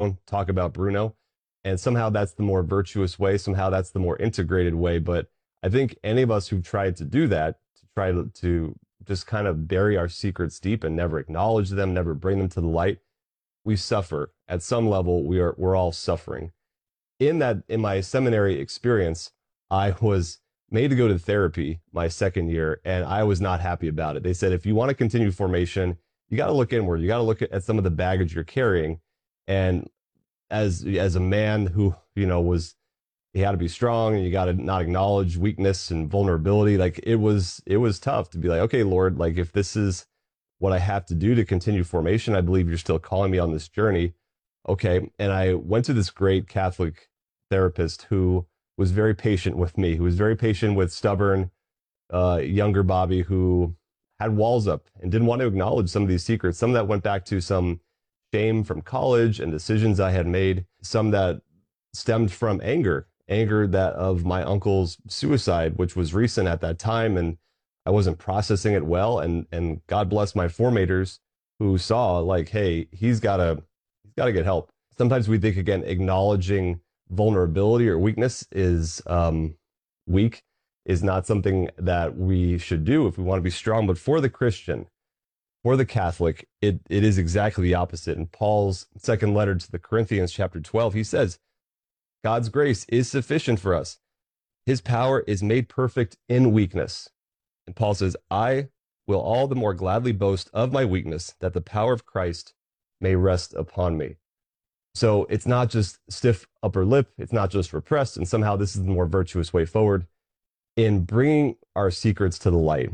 down, talk about Bruno. And somehow that's the more virtuous way. Somehow that's the more integrated way. But I think any of us who've tried to do that, to try to just kind of bury our secrets deep and never acknowledge them, never bring them to the light, we suffer. At some level, we're all suffering. In my seminary experience, I was made to go to therapy my second year, and I was not happy about it. They said, if you want to continue formation, you got to look inward. You got to look at some of the baggage you're carrying. And as a man who, was, he had to be strong, and you got to not acknowledge weakness and vulnerability. Like it was tough to be like, okay, Lord, like if this is what I have to do to continue formation, I believe you're still calling me on this journey. Okay. And I went to this great Catholic therapist who was very patient with me, who was very patient with stubborn, younger Bobby, who had walls up and didn't want to acknowledge some of these secrets. Some of that went back to some shame from college and decisions I had made, some that stemmed from anger that of my uncle's suicide, which was recent at that time. And I wasn't processing it well. And God bless my formators who saw like, hey, he's gotta get help. Sometimes we think, again, acknowledging vulnerability or weakness is weak, is not something that we should do if we want to be strong. But for the Christian, for the Catholic, it is exactly the opposite. In Paul's second letter to the Corinthians, chapter 12, he says, God's grace is sufficient for us. His power is made perfect in weakness. And Paul says, I will all the more gladly boast of my weakness, that the power of Christ may rest upon me. So it's not just stiff upper lip. It's not just repressed. And somehow this is the more virtuous way forward in bringing our secrets to the light,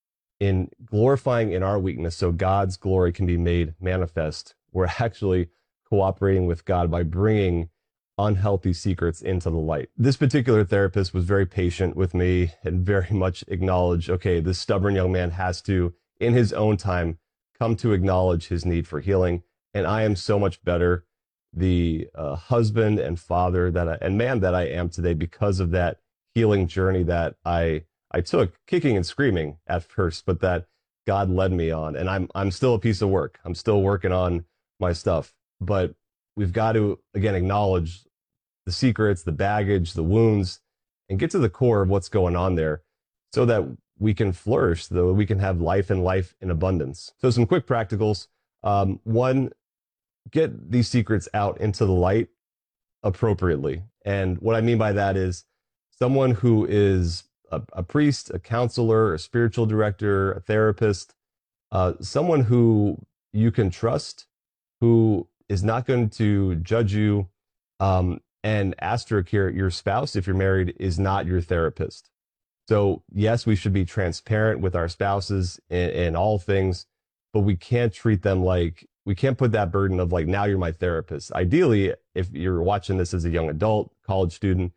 in glorifying in our weakness so God's glory can be made manifest. We're actually cooperating with God by bringing unhealthy secrets into the light. This particular therapist was very patient with me and very much acknowledged, okay, this stubborn young man has to, in his own time, come to acknowledge his need for healing. And I am so much better the husband and father and man that I am today because of that healing journey that I took, kicking and screaming at first, but that God led me on. And I'm still a piece of work. I'm still working on my stuff, but we've got to, again, acknowledge the secrets, the baggage, the wounds, and get to the core of what's going on there so that we can flourish, so that we can have life and life in abundance. So some quick practicals. One, get these secrets out into the light appropriately. And what I mean by that is someone who is a priest, a counselor, a spiritual director, a therapist, someone who you can trust, who is not going to judge you, and asterisk here, your spouse, if you're married, is not your therapist. So yes, we should be transparent with our spouses in all things, but we can't treat them like, we can't put that burden of like, now you're my therapist. Ideally, if you're watching this as a young adult, college student,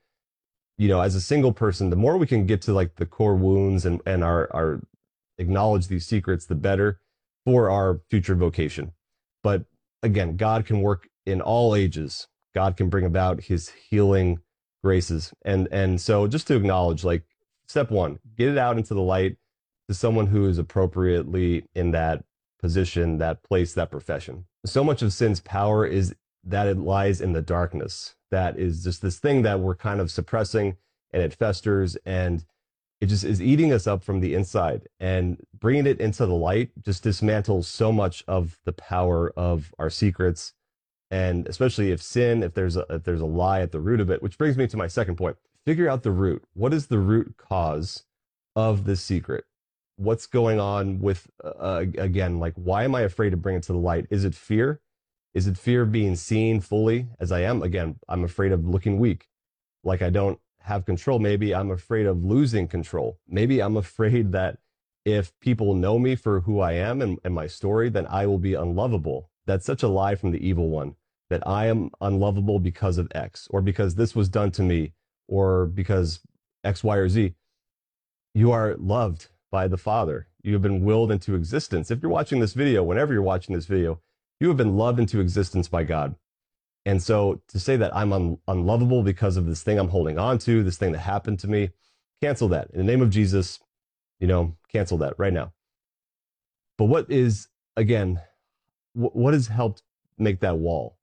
as a single person, the more we can get to like the core wounds and our acknowledge these secrets, the better for our future vocation. But again, God can work in all ages. God can bring about his healing graces. And so just to acknowledge, like, step one, get it out into the light to someone who is appropriately in that position, that place, that profession. So much of sin's power is that it lies in the darkness. That is just this thing that we're kind of suppressing, and it festers, and it just is eating us up from the inside. And bringing it into the light just dismantles so much of the power of our secrets. And especially if there's a lie at the root of it, which brings me to my second point. Figure out the root. What is the root cause of this secret? What's going on with, again, like, why am I afraid to bring it to the light? Is it fear? Is it fear of being seen fully as I am? Again, I'm afraid of looking weak, like I don't have control. Maybe I'm afraid of losing control. Maybe I'm afraid that if people know me for who I am and my story, then I will be unlovable. That's such a lie from the evil one, that I am unlovable because of X, or because this was done to me, or because X, Y, or Z. You are loved by the Father. You have been willed into existence. If you're watching this video, whenever you're watching this video, you have been loved into existence by God. And so to say that I'm unlovable because of this thing I'm holding on to, this thing that happened to me, cancel that. In the name of Jesus, cancel that right now. But what has helped make that wall?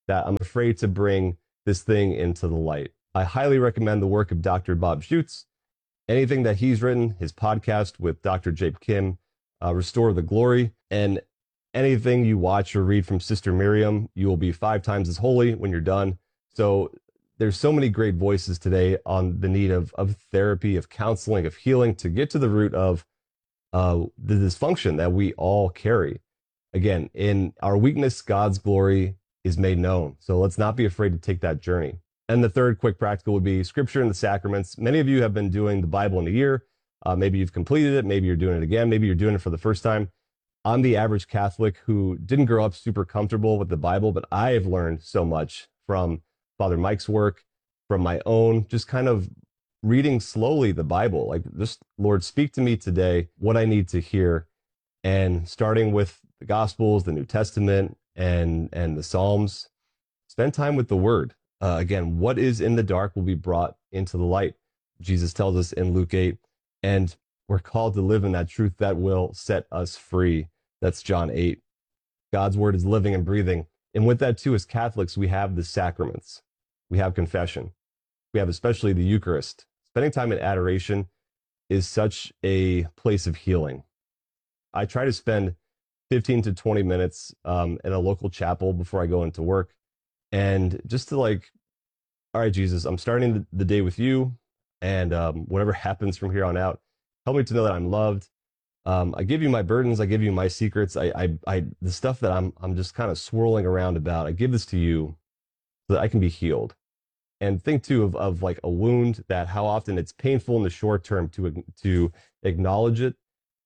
that I'm afraid to bring this thing into the light. I highly recommend the work of Dr. Bob Schutz. Anything that he's written, his podcast with Dr. Jape Kim, Restore the Glory, and anything you watch or read from Sister Miriam, you will be 5 times as holy when you're done. So there's so many great voices today on the need of therapy, of counseling, of healing to get to the root of the dysfunction that we all carry. Again, in our weakness, God's glory is made known. So let's not be afraid to take that journey. And the third quick practical would be Scripture and the sacraments. Many of you have been doing the Bible in a year. Maybe you've completed it. Maybe you're doing it again. Maybe you're doing it for the first time. I'm the average Catholic who didn't grow up super comfortable with the Bible, but I have learned so much from Father Mike's work, from my own, just kind of reading slowly the Bible. Like, just, Lord, speak to me today, what I need to hear. And starting with the Gospels, the New Testament, and the Psalms, spend time with the Word. Again, what is in the dark will be brought into the light. Jesus tells us in Luke 8, and we're called to live in that truth that will set us free. That's John 8. God's word is living and breathing. And with that too, as Catholics, we have the sacraments. We have confession. We have especially the Eucharist. Spending time in adoration is such a place of healing. I try to spend 15 to 20 minutes in a local chapel before I go into work. And just to like, all right, Jesus, I'm starting the day with you. And whatever happens from here on out, help me to know that I'm loved. I give you my burdens. I give you my secrets. The stuff that I'm just kind of swirling around about, I give this to you so that I can be healed. And think too of like a wound, that how often it's painful in the short term to acknowledge it.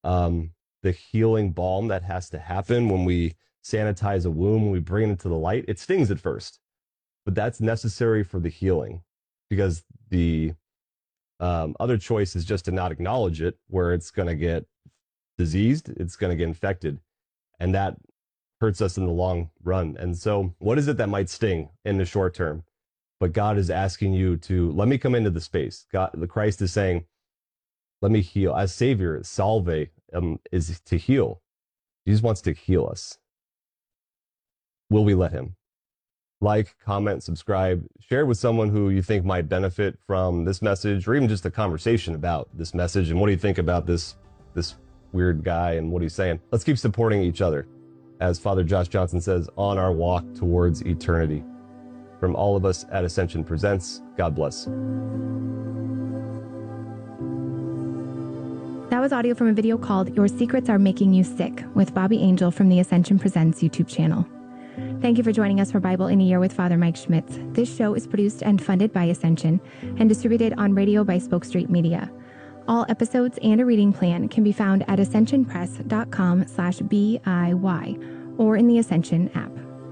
The healing balm that has to happen when we sanitize a wound, when we bring it into the light, it stings at first, but that's necessary for the healing, because the other choice is just to not acknowledge it, where it's going to get diseased, it's going to get infected, and that hurts us in the long run. And so what is it that might sting in the short term? But God is asking you to let me come into the space. God, the Christ is saying, let me heal. As Savior, salve is to heal. Jesus wants to heal us. Will we let him? Like, comment, subscribe, share with someone who you think might benefit from this message, or even just a conversation about this message. And what do you think about this weird guy and what he's saying? Let's keep supporting each other, as Father Josh Johnson says, on our walk towards eternity. From all of us at Ascension Presents, God bless. That was audio from a video called Your Secrets Are Making You Sick with Bobby Angel from the Ascension Presents YouTube channel. Thank you for joining us for Bible in a Year with Father Mike Schmitz. This show is produced and funded by Ascension and distributed on radio by Spoke Street Media. All episodes and a reading plan can be found at ascensionpress.com/BIY or in the Ascension app.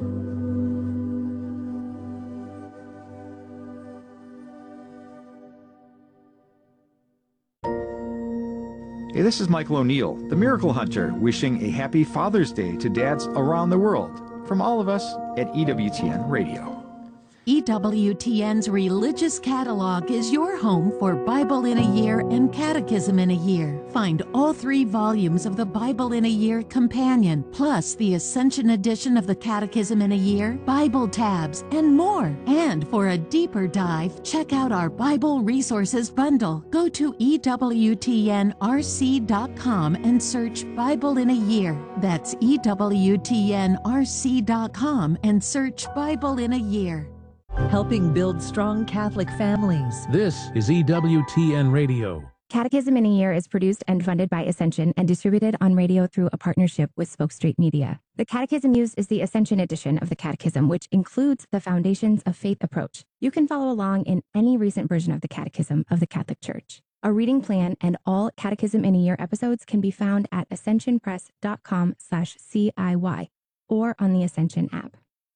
Hey, this is Michael O'Neill, the Miracle Hunter, wishing a happy Father's Day to dads around the world from all of us at EWTN Radio. EWTN's Religious Catalog is your home for Bible in a Year and Catechism in a Year. Find all 3 volumes of the Bible in a Year Companion, plus the Ascension edition of the Catechism in a Year, Bible tabs, and more. And for a deeper dive, check out our Bible Resources Bundle. Go to EWTNRC.com and search Bible in a Year. That's EWTNRC.com and search Bible in a Year. Helping build strong Catholic families. This is EWTN Radio. Catechism in a Year is produced and funded by Ascension and distributed on radio through a partnership with Spoke Street Media. The catechism used is the Ascension edition of the Catechism, which includes the Foundations of Faith approach. You can follow along in any recent version of the Catechism of the Catholic Church. A reading plan and all Catechism in a Year episodes can be found at ascensionpress.com/CIY or on the Ascension app.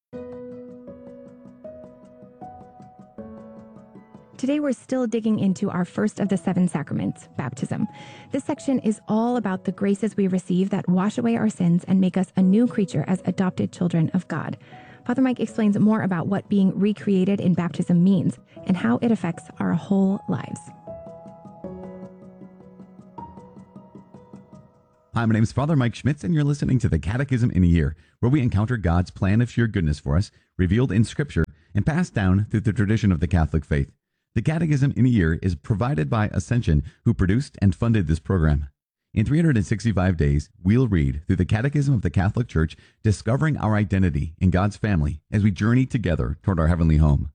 Today, we're still digging into our first of the 7 sacraments, baptism. This section is all about the graces we receive that wash away our sins and make us a new creature as adopted children of God. Father Mike explains more about what being recreated in baptism means and how it affects our whole lives. Hi, my name is Father Mike Schmitz, and you're listening to the Catechism in a Year, where we encounter God's plan of sheer goodness for us, revealed in Scripture, and passed down through the tradition of the Catholic faith. The Catechism in a Year is provided by Ascension, who produced and funded this program. In 365 days, we'll read through the Catechism of the Catholic Church, discovering our identity in God's family as we journey together toward our heavenly home.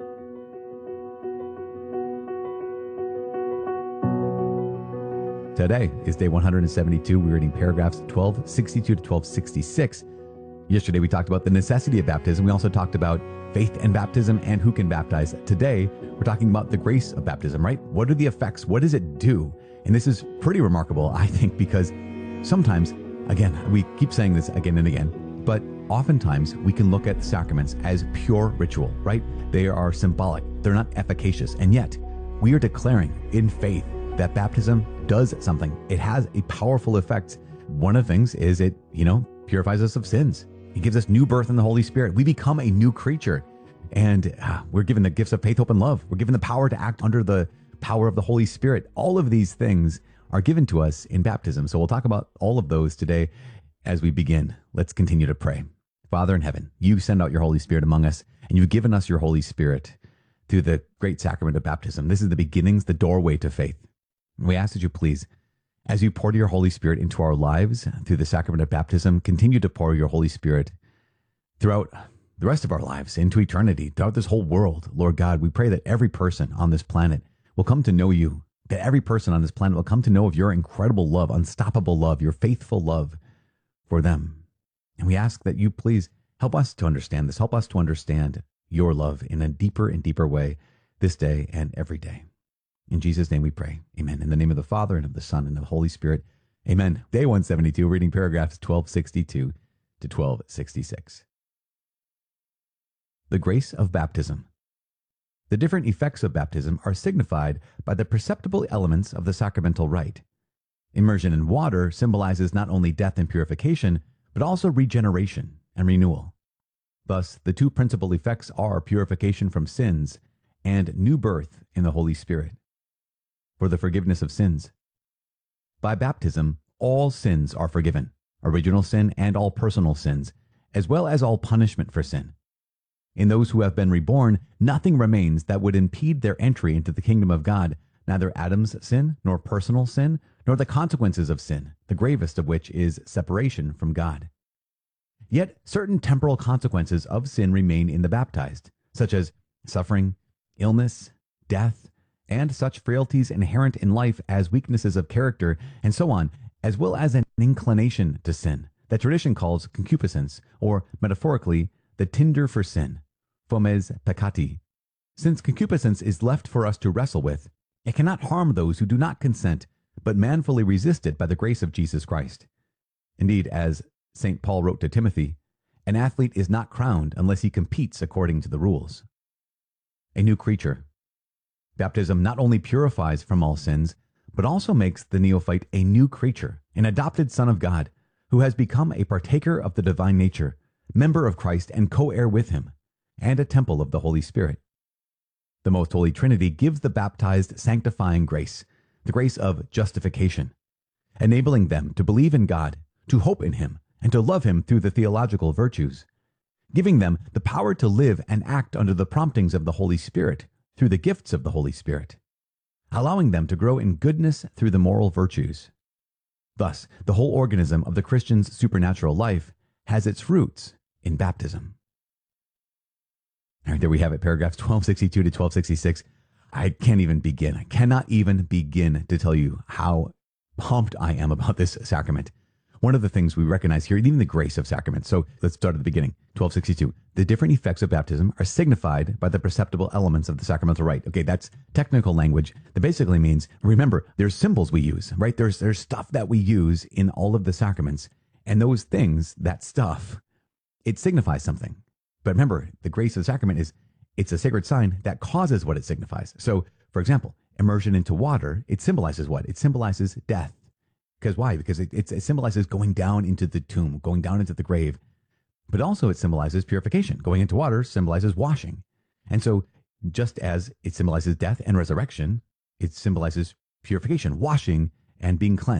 Today is day 172. We're reading paragraphs 1262 to 1266. Yesterday we talked about the necessity of baptism. We also talked about faith and baptism and who can baptize. Today we're talking about the grace of baptism, right? What are the effects? What does it do? And this is pretty remarkable, I think, because sometimes, again, we keep saying this again and again, but oftentimes we can look at sacraments as pure ritual, right? They are symbolic. They're not efficacious. And yet we are declaring in faith that baptism does something. It has a powerful effect. One of the things is it, purifies us of sins. It gives us new birth in the Holy Spirit. We become a new creature. And we're given the gifts of faith, hope, and love. We're given the power to act under the power of the Holy Spirit. All of these things are given to us in baptism. So we'll talk about all of those today as we begin. Let's continue to pray. Father in heaven, you send out your Holy Spirit among us, and you've given us your Holy Spirit through the great sacrament of baptism. This is the beginnings, the doorway to faith. We ask that you please, as you pour your Holy Spirit into our lives through the sacrament of baptism, continue to pour your Holy Spirit throughout the rest of our lives into eternity, throughout this whole world. Lord God, we pray that every person on this planet will come to know you, that every person on this planet will come to know of your incredible love, unstoppable love, your faithful love for them. And we ask that you please help us to understand this, help us to understand your love in a deeper and deeper way this day and every day. In Jesus' name we pray. Amen. In the name of the Father, and of the Son, and of the Holy Spirit. Amen. Day 172, reading paragraphs 1262 to 1266. The grace of baptism. The different effects of baptism are signified by the perceptible elements of the sacramental rite. Immersion in water symbolizes not only death and purification, but also regeneration and renewal. Thus, the two principal effects are purification from sins and new birth in the Holy Spirit, for the forgiveness of sins. By baptism, all sins are forgiven, original sin and all personal sins, as well as all punishment for sin. In those who have been reborn, nothing remains that would impede their entry into the kingdom of God, neither Adam's sin, nor personal sin, nor the consequences of sin, the gravest of which is separation from God. Yet certain temporal consequences of sin remain in the baptized, such as suffering, illness, death, and such frailties inherent in life as weaknesses of character, and so on, as well as an inclination to sin that tradition calls concupiscence, or metaphorically, the tinder for sin, fomes peccati. Since concupiscence is left for us to wrestle with, it cannot harm those who do not consent, but manfully resist it by the grace of Jesus Christ. Indeed, as St. Paul wrote to Timothy, an athlete is not crowned unless he competes according to the rules. A new creature. Baptism not only purifies from all sins, but also makes the neophyte a new creature, an adopted son of God, who has become a partaker of the divine nature, member of Christ and co-heir with him, and a temple of the Holy Spirit. The Most Holy Trinity gives the baptized sanctifying grace, the grace of justification, enabling them to believe in God, to hope in him, and to love him through the theological virtues, giving them the power to live and act under the promptings of the Holy Spirit, through the gifts of the Holy Spirit, allowing them to grow in goodness through the moral virtues. Thus, the whole organism of the Christian's supernatural life has its roots in baptism. All right, there we have it, paragraphs 1262 to 1266. I cannot even begin to tell you how pumped I am about this sacrament. One of the things we recognize here, even the grace of sacraments. So let's start at the beginning. 1262. The different effects of baptism are signified by the perceptible elements of the sacramental rite. Okay, that's technical language. That basically means, remember, there's symbols we use, right? There's stuff that we use in all of the sacraments. And those things, that stuff, it signifies something. But remember, the grace of the sacrament is, it's a sacred sign that causes what it signifies. So, for example, immersion into water, it symbolizes what? It symbolizes death. Because why? Because it symbolizes going down into the tomb, going down into the grave. But also it symbolizes purification. Going into water symbolizes washing. And so just as it symbolizes death and resurrection, it symbolizes purification, washing, and being cleansed.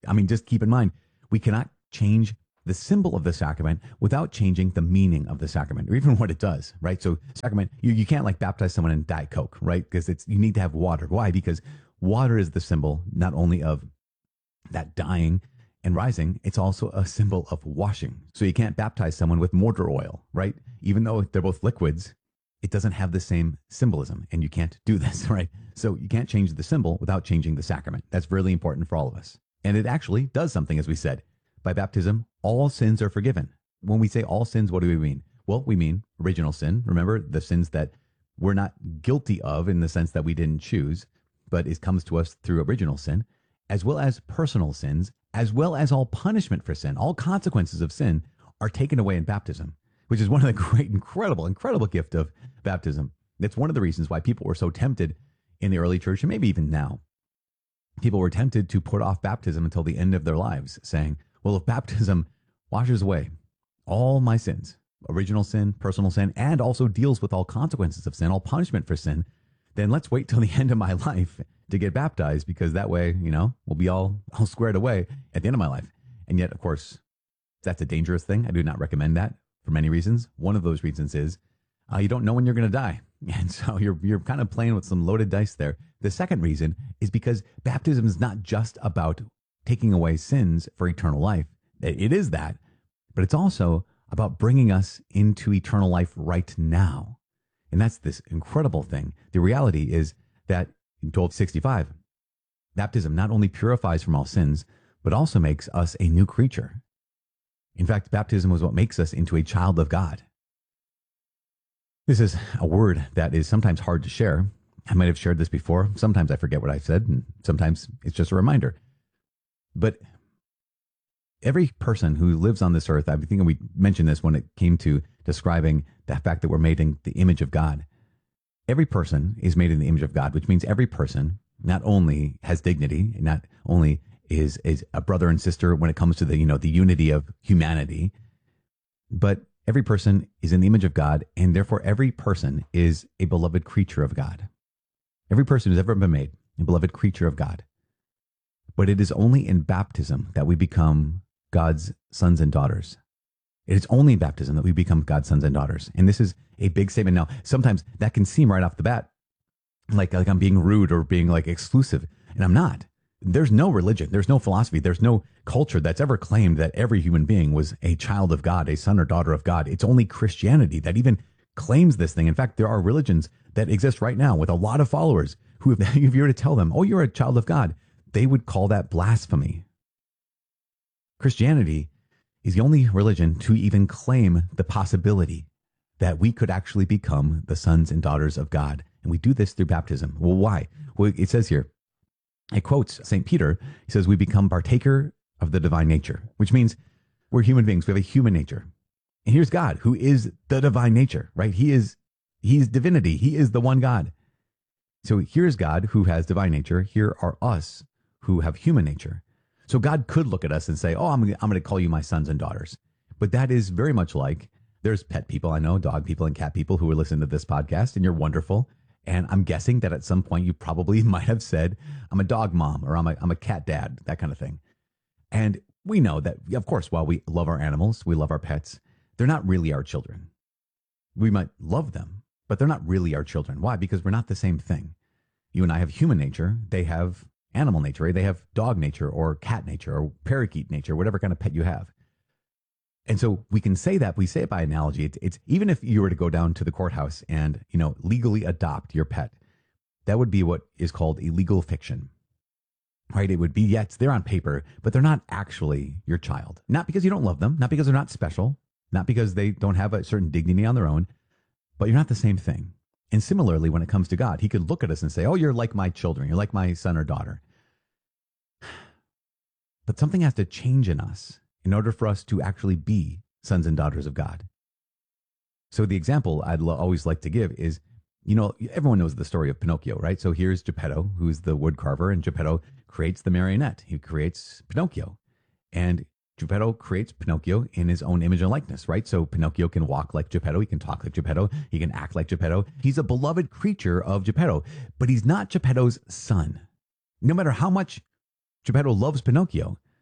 I mean, just keep in mind, we cannot change the symbol of the sacrament without changing the meaning of the sacrament, or even what it does, right? So sacrament, you can't like baptize someone in Diet Coke, right? Because you need to have water. Why? Because water is the symbol not only of that dying and rising, it's also a symbol of washing. So you can't baptize someone with mortar oil, right? Even though they're both liquids, it doesn't have the same symbolism, and you can't do this, right? So you can't change the symbol without changing the sacrament. That's really important for all of us. And it actually does something, as we said. By baptism, all sins are forgiven. When we say all sins, what do we mean? Well, we mean original sin. Remember, the sins that we're not guilty of in the sense that we didn't choose, but it comes to us through original sin, as well as personal sins, as well as all punishment for sin. All consequences of sin are taken away in baptism, which is one of the great, incredible gift of baptism. That's one of the reasons why people were so tempted in the early church, and maybe even now. People were tempted to put off baptism until the end of their lives, saying, well, if baptism washes away all my sins, original sin, personal sin, and also deals with all consequences of sin, all punishment for sin, then let's wait till the end of my life to get baptized, because that way, we'll be all squared away at the end of my life. And yet, of course, that's a dangerous thing. I do not recommend that for many reasons. One of those reasons is you don't know when you're going to die. And so you're kind of playing with some loaded dice there. The second reason is because baptism is not just about taking away sins for eternal life. It is that, but it's also about bringing us into eternal life right now. And that's this incredible thing. The reality is that in 1265, baptism not only purifies from all sins, but also makes us a new creature. In fact, baptism is what makes us into a child of God. This is a word that is sometimes hard to share. I might have shared this before. Sometimes I forget what I said, and sometimes it's just a reminder. But every person who lives on this earth, I think we mentioned this when it came to describing the fact that we're made in the image of God. Every person is made in the image of God, which means every person not only has dignity, not only is a brother and sister when it comes to the unity of humanity, but every person is in the image of God, and therefore every person is a beloved creature of God. Every person who's ever been made a beloved creature of God. But it is only in baptism that we become God's sons and daughters. It is only in baptism that we become God's sons and daughters. And this is a big statement. Now, sometimes that can seem right off the bat like I'm being rude or being like exclusive, and I'm not. There's no religion, there's no philosophy, there's no culture that's ever claimed that every human being was a child of God, a son or daughter of God. It's only Christianity that even claims this thing. In fact, there are religions that exist right now with a lot of followers who, if you were to tell them, oh, you're a child of God, they would call that blasphemy. Christianity is the only religion to even claim the possibility that we could actually become the sons and daughters of God. And we do this through baptism. Well, why? Well, it says here, it quotes St. Peter. He says, we become partaker of the divine nature, which means we're human beings. We have a human nature. And here's God, who is the divine nature, right? He's divinity. He is the one God. So here's God who has divine nature. Here are us who have human nature. So God could look at us and say, oh, I'm going to call you my sons and daughters. But that is very much like, there's pet people, I know, dog people and cat people who are listening to this podcast, and you're wonderful. And I'm guessing that at some point you probably might have said, I'm a dog mom, or I'm a cat dad, that kind of thing. And we know that, of course, while we love our animals, we love our pets, they're not really our children. We might love them, but they're not really our children. Why? Because we're not the same thing. You and I have human nature. They have animal nature. They have dog nature or cat nature or parakeet nature, whatever kind of pet you have. And so we can say that, we say it by analogy. It's even if you were to go down to the courthouse and, legally adopt your pet, that would be what is called a legal fiction, right? It would be, yeah, it's there on paper, but they're not actually your child. Not because you don't love them, not because they're not special, not because they don't have a certain dignity on their own, but you're not the same thing. And similarly, when it comes to God, he could look at us and say, oh, you're like my children. You're like my son or daughter. But something has to change in us in order for us to actually be sons and daughters of God. So the example I'd always like to give is, everyone knows the story of Pinocchio, right? So here's Geppetto, who's the wood carver, and Geppetto creates the marionette. He creates Pinocchio. And Geppetto creates Pinocchio in his own image and likeness, right? So Pinocchio can walk like Geppetto, he can talk like Geppetto, he can act like Geppetto. He's a beloved creature of Geppetto, but he's not Geppetto's son. No matter how much Geppetto loves Pinocchio,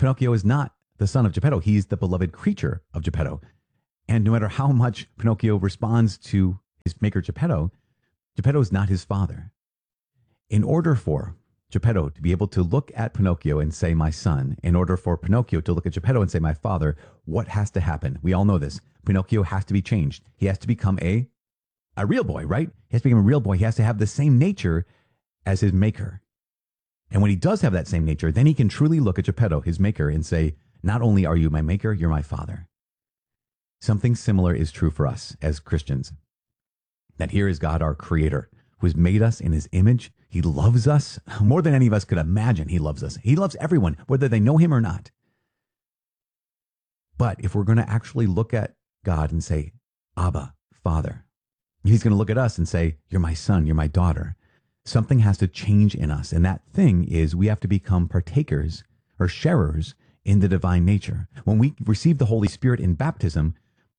Pinocchio is not the son of Geppetto. He's the beloved creature of Geppetto. And no matter how much Pinocchio responds to his maker Geppetto, Geppetto is not his father. In order for Geppetto to be able to look at Pinocchio and say, my son, in order for Pinocchio to look at Geppetto and say, my father, what has to happen? We all know this. Pinocchio has to be changed. He has to become a real boy, right? He has to become a real boy. He has to have the same nature as his maker. And when he does have that same nature, then he can truly look at Geppetto, his maker, and say, not only are you my maker, you're my father. Something similar is true for us as Christians. That here is God, our creator, who has made us in his image. He loves us more than any of us could imagine. He loves us. He loves everyone, whether they know him or not. But if we're going to actually look at God and say, Abba, Father, he's going to look at us and say, you're my son, you're my daughter. Something has to change in us. And that thing is we have to become partakers or sharers in the divine nature. When we receive the Holy Spirit in baptism,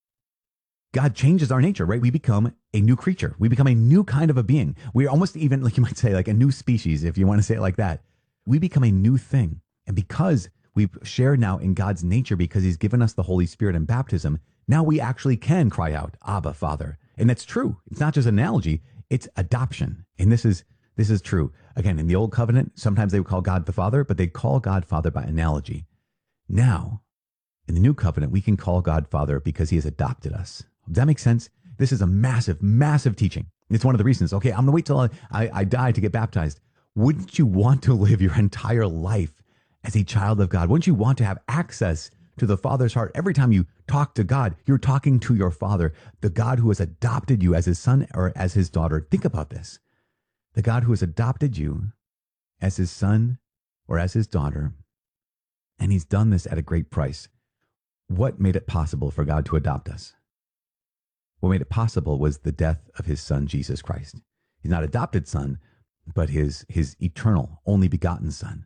God changes our nature, right? We become a new creature. We become a new kind of a being. We're almost even, like you might say, like a new species, if you want to say it like that. We become a new thing. And because we've shared now in God's nature, because he's given us the Holy Spirit in baptism, now we actually can cry out, Abba, Father. And that's true. It's not just an analogy, it's adoption. And this is true. Again, in the Old Covenant, sometimes they would call God the Father, but they call God Father by analogy. Now, in the New Covenant, we can call God Father because he has adopted us. Does that make sense? This is a massive, massive teaching. It's one of the reasons, okay, I'm going to wait till I die to get baptized. Wouldn't you want to live your entire life as a child of God? Wouldn't you want to have access to the Father's heart? Every time you talk to God, you're talking to your Father, the God who has adopted you as his son or as his daughter. Think about this. The God who has adopted you as his son or as his daughter, and he's done this at a great price. What made it possible for God to adopt us? What made it possible was the death of his son, Jesus Christ. He's not adopted son, but his eternal, only begotten son.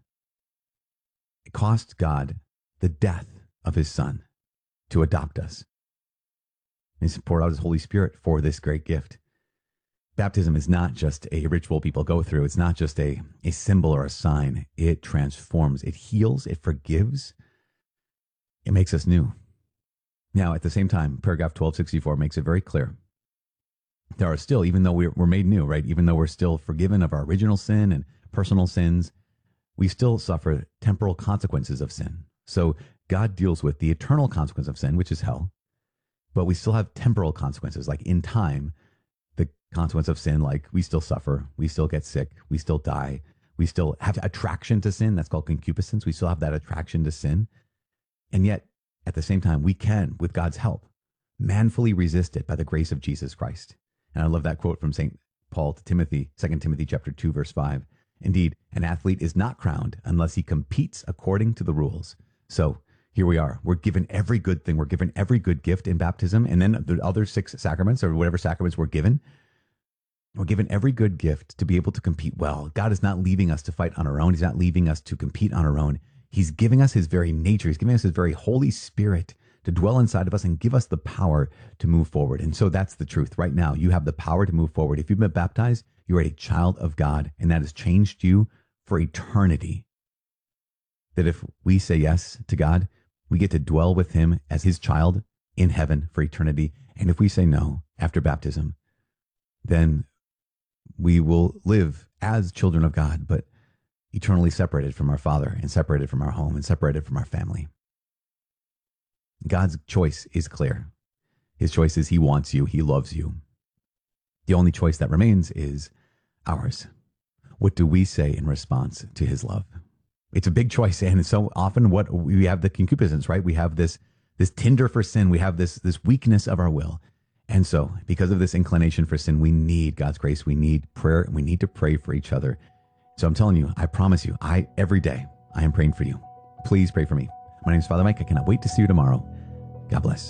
It cost God the death of his son to adopt us. And he's poured out his Holy Spirit for this great gift. Baptism is not just a ritual people go through. It's not just a symbol or a sign. It transforms, it heals, it forgives. It makes us new. Now, at the same time, paragraph 1264 makes it very clear. There are still, even though we're made new, right? Even though we're still forgiven of our original sin and personal sins, we still suffer temporal consequences of sin. So God deals with the eternal consequence of sin, which is hell. But we still have temporal consequences, like in time, the consequence of sin, like we still suffer, we still get sick, we still die, we still have attraction to sin. That's called concupiscence. We still have that attraction to sin. And yet, at the same time, we can, with God's help, manfully resist it by the grace of Jesus Christ. And I love that quote from St. Paul to Timothy, 2 Timothy chapter 2, verse 5. Indeed, an athlete is not crowned unless he competes according to the rules. So here we are. We're given every good thing. We're given every good gift in baptism. And then the other 6 sacraments or whatever sacraments we're given every good gift to be able to compete well. God is not leaving us to fight on our own. He's not leaving us to compete on our own. He's giving us his very nature. He's giving us his very Holy Spirit to dwell inside of us and give us the power to move forward. And so that's the truth. Right now, you have the power to move forward. If you've been baptized, you are a child of God, and that has changed you for eternity. That if we say yes to God, we get to dwell with him as his child in heaven for eternity. And if we say no after baptism, then we will live as children of God, but eternally separated from our Father and separated from our home and separated from our family. God's choice is clear. His choice is he wants you. He loves you. The only choice that remains is ours. What do we say in response to his love? It's a big choice. And so often what we have the concupiscence, right? We have this tinder for sin. We have this weakness of our will. And so because of this inclination for sin, we need God's grace. We need prayer, and we need to pray for each other. So I'm telling you, I promise you, every day I am praying for you. Please pray for me. My name is Father Mike. I cannot wait to see you tomorrow. God bless.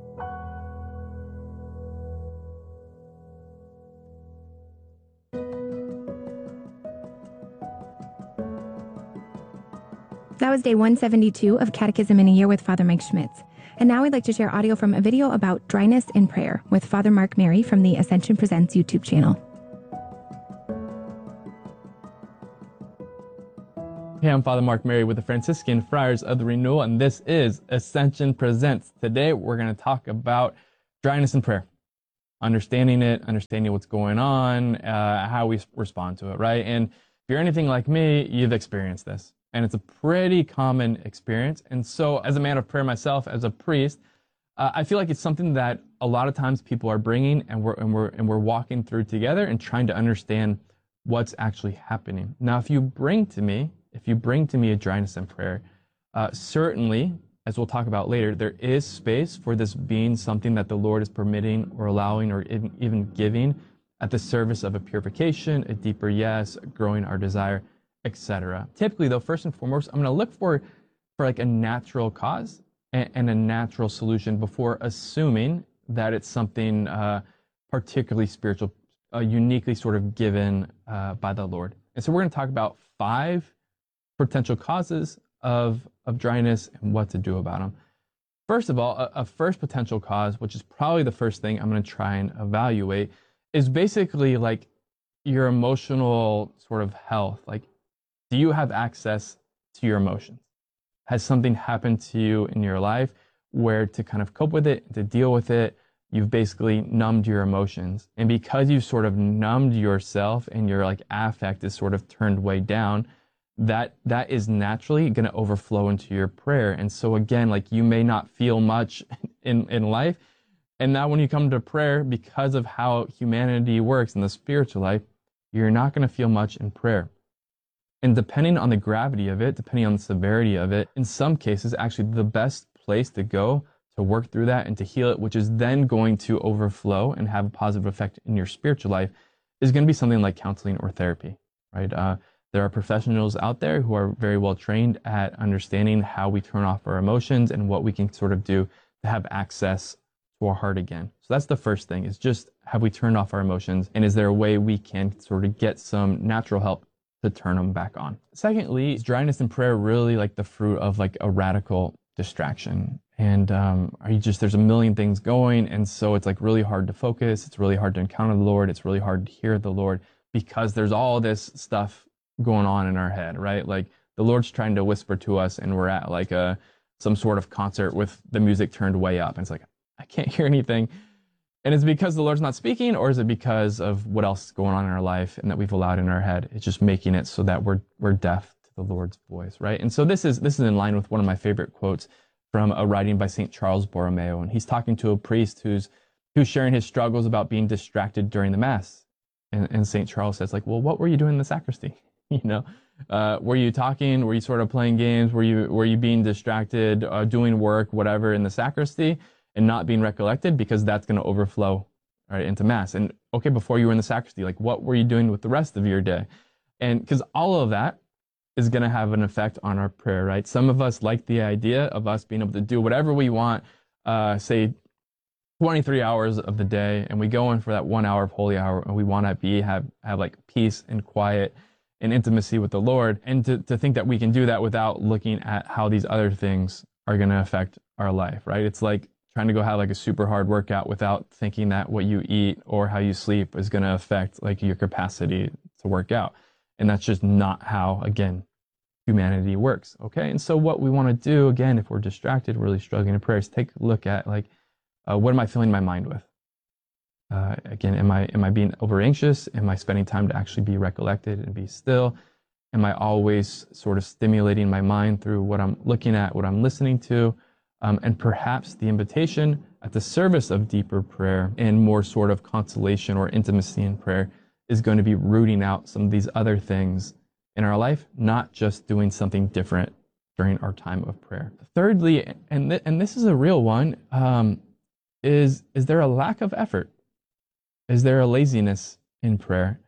That was day 172 of Catechism in a Year with Father Mike Schmitz. And now I'd like to share audio from a video about dryness in prayer with Father Mark Mary from the Ascension Presents YouTube channel. Hey, I'm Father Mark Mary with the Franciscan Friars of the Renewal, and this is Ascension Presents. Today, we're going to talk about dryness in prayer, understanding it, understanding what's going on, how we respond to it, right? And if you're anything like me, you've experienced this, and it's a pretty common experience. And so, as a man of prayer myself, as a priest, I feel like it's something that a lot of times people are bringing, and we're walking through together and trying to understand what's actually happening. Now, if you bring to me a dryness in prayer, certainly, as we'll talk about later, there is space for this being something that the Lord is permitting or allowing or even giving at the service of a purification, a deeper yes, growing our desire, etc. Typically, though, first and foremost, I'm going to look for like a natural cause and a natural solution before assuming that it's something particularly spiritual, uniquely sort of given by the Lord. And so we're going to talk about 5 potential causes of dryness and what to do about them. First of all, a first potential cause, which is probably the first thing I'm going to try and evaluate, is basically like your emotional sort of health. Like, do you have access to your emotions? Has something happened to you in your life where to kind of cope with it, to deal with it, you've basically numbed your emotions? And because you've sort of numbed yourself and your like affect is sort of turned way down, that is naturally going to overflow into your prayer. And so again, like, you may not feel much in life. And now when you come to prayer, because of how humanity works in the spiritual life, you're not going to feel much in prayer. And depending on the gravity of it, depending on the severity of it, in some cases, actually the best place to go to work through that and to heal it, which is then going to overflow and have a positive effect in your spiritual life, is going to be something like counseling or therapy, right? There are professionals out there who are very well trained at understanding how we turn off our emotions and what we can sort of do to have access to our heart again. So that's the first thing, is just, have we turned off our emotions? And is there a way we can sort of get some natural help to turn them back on? Secondly, is dryness in prayer really like the fruit of like a radical distraction? And there's a million things going, and so it's like really hard to focus. It's really hard to encounter the Lord. It's really hard to hear the Lord because there's all this stuff going on in our head, right? Like, the Lord's trying to whisper to us, and we're at like some sort of concert with the music turned way up, and it's like, I can't hear anything. And it's because the Lord's not speaking, or is it because of what else is going on in our life and that we've allowed in our head? It's just making it so that we're deaf to the Lord's voice, right? And so this is in line with one of my favorite quotes from a writing by St. Charles Borromeo, and he's talking to a priest who's sharing his struggles about being distracted during the Mass. And St. Charles says, like, well, what were you doing in the sacristy? You know, were you talking? Were you sort of playing games? Were you being distracted, doing work, whatever, in the sacristy, and not being recollected? Because that's going to overflow, right, into Mass. And okay, before you were in the sacristy, like, what were you doing with the rest of your day? And because all of that is going to have an effect on our prayer, right? Some of us like the idea of us being able to do whatever we want, say 23 hours of the day, and we go in for that 1 hour of holy hour, and we want to have like peace and quiet and intimacy with the Lord, and to think that we can do that without looking at how these other things are going to affect our life, right? It's like trying to go have like a super hard workout without thinking that what you eat or how you sleep is going to affect like your capacity to work out. And that's just not how, again, humanity works, okay? And so what we want to do, again, if we're distracted, really struggling in prayer, is take a look at like, what am I filling my mind with? Again, am I being over anxious? Am I spending time to actually be recollected and be still? Am I always sort of stimulating my mind through what I'm looking at, what I'm listening to? And perhaps the invitation at the service of deeper prayer and more sort of consolation or intimacy in prayer is going to be rooting out some of these other things in our life, not just doing something different during our time of prayer. Thirdly, and this is a real one, is there a lack of effort? Is there a laziness in prayer?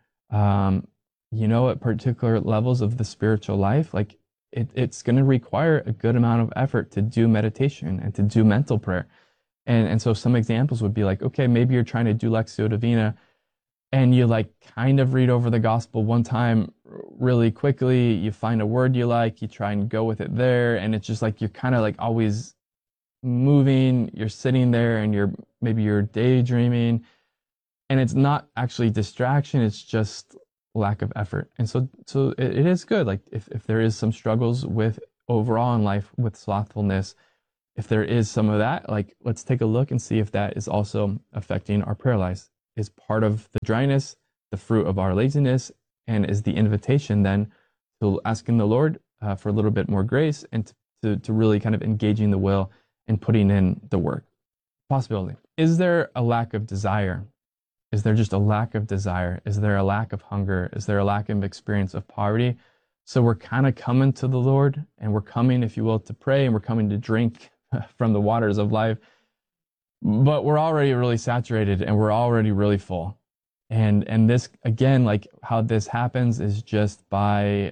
At particular levels of the spiritual life, like it's going to require a good amount of effort to do meditation and to do mental prayer. And so some examples would be like, okay, maybe you're trying to do Lectio Divina and you like kind of read over the gospel one time really quickly, you find a word you like, you try and go with it there, and it's just like you're kind of like always moving, you're sitting there and you're daydreaming, and it's not actually distraction, it's just lack of effort. And so it is good. Like if there is some struggles with overall in life with slothfulness, if there is some of that, like let's take a look and see if that is also affecting our prayer lives. Is part of the dryness the fruit of our laziness, and is the invitation then to asking the Lord for a little bit more grace and to really kind of engaging the will and putting in the work. Possibility. Is there a lack of desire? Is there just a lack of desire? Is there a lack of hunger? Is there a lack of experience of poverty? So we're kind of coming to the Lord, and we're coming, if you will, to pray, and we're coming to drink from the waters of life, but we're already really saturated and we're already really full. And this, again, like how this happens is just by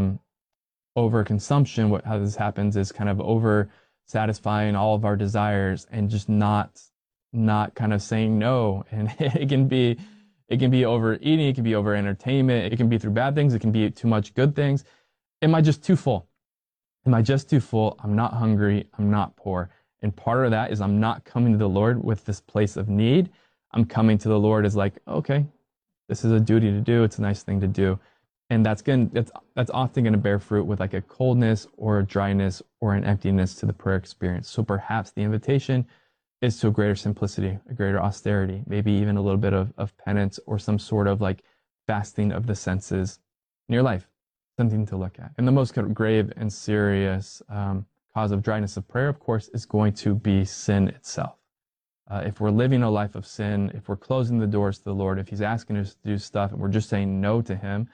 overconsumption. How this happens is kind of over satisfying all of our desires and just not kind of saying no. And it can be overeating, it can be over entertainment, it can be through bad things, it can be too much good things. Am I just too full? Am I just too full? I'm not hungry, I'm not poor. And part of that is I'm not coming to the Lord with this place of need. I'm coming to the Lord as like, okay, this is a duty to do. It's a nice thing to do. And that's often going to bear fruit with like a coldness or a dryness or an emptiness to the prayer experience. So perhaps the invitation is to a greater simplicity, a greater austerity, maybe even a little bit of penance or some sort of like fasting of the senses in your life, something to look at. And the most kind of grave and serious cause of dryness of prayer, of course, is going to be sin itself. If we're living a life of sin, if we're closing the doors to the Lord, if he's asking us to do stuff and we're just saying no to him,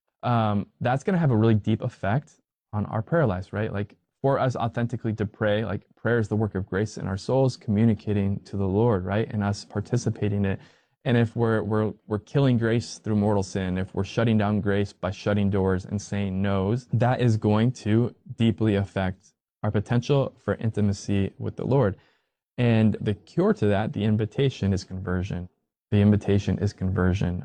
that's going to have a really deep effect on our prayer lives, right? Like for us authentically to pray, like prayer is the work of grace in our souls, communicating to the Lord, right? And us participating in it. And if we're killing grace through mortal sin, if we're shutting down grace by shutting doors and saying no's, that is going to deeply affect our potential for intimacy with the Lord. And the cure to that, the invitation, is conversion. The invitation is conversion.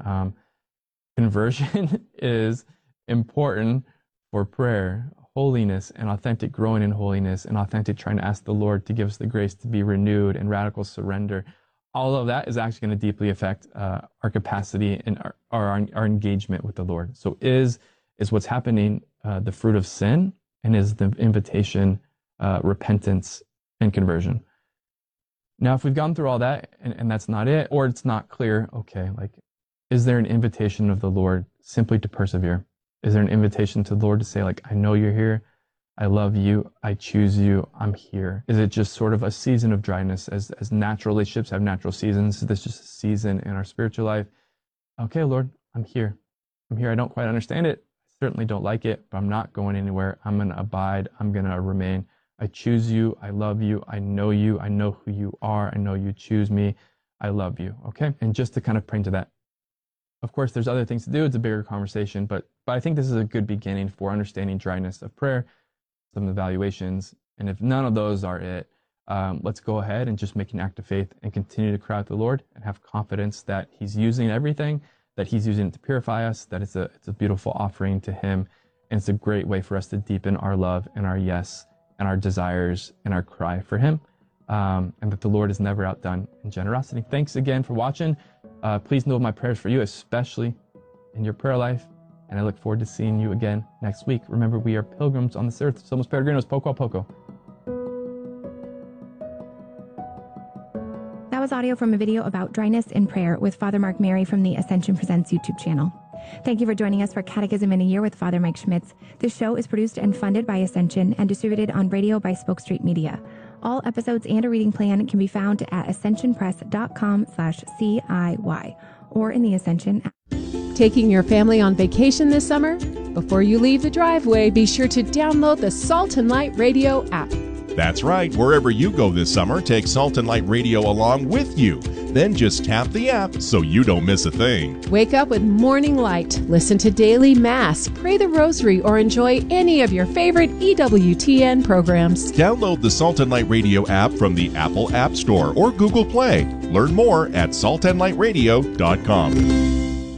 Conversion is important for prayer, holiness and authentic growing in holiness and authentic trying to ask the Lord to give us the grace to be renewed and radical surrender. All of that is actually going to deeply affect our capacity and our engagement with the Lord. So is what's happening the fruit of sin, and is the invitation repentance and conversion. Now, if we've gone through all that and that's not it, or it's not clear, okay, like, is there an invitation of the Lord simply to persevere? Is there an invitation to the Lord to say, like, I know you're here, I love you, I choose you, I'm here? Is it just sort of a season of dryness, as natural relationships have natural seasons? Is this just a season in our spiritual life? Okay, Lord, I'm here. I'm here. I don't quite understand it. I certainly don't like it, but I'm not going anywhere. I'm going to abide. I'm going to remain. I choose you. I love you. I know you. I know who you are. I know you choose me. I love you. Okay? And just to kind of pray into that. Of course, there's other things to do. It's a bigger conversation, but I think this is a good beginning for understanding dryness of prayer, some evaluations. And if none of those are it, let's go ahead and just make an act of faith and continue to cry out to the Lord and have confidence that he's using everything, that he's using it to purify us, that it's a beautiful offering to him. And it's a great way for us to deepen our love and our yes and our desires and our cry for him. And that the Lord is never outdone in generosity. Thanks again for watching. Please know my prayers for you, especially in your prayer life. And I look forward to seeing you again next week. Remember, we are pilgrims on this earth. Somos peregrinos, poco a poco. That was audio from a video about dryness in prayer with Father Mark Mary from the Ascension Presents YouTube channel. Thank you for joining us for Catechism in a Year with Father Mike Schmitz. This show is produced and funded by Ascension and distributed on radio by Spoke Street Media. All episodes and a reading plan can be found at ascensionpress.com/CIY or in the Ascension app. Taking your family on vacation this summer? Before you leave the driveway, be sure to download the Salt and Light Radio app. That's right. Wherever you go this summer, take Salt and Light Radio along with you. Then just tap the app so you don't miss a thing. Wake up with Morning Light, listen to Daily Mass, pray the Rosary, or enjoy any of your favorite EWTN programs. Download the Salt and Light Radio app from the Apple App Store or Google Play. Learn more at saltandlightradio.com.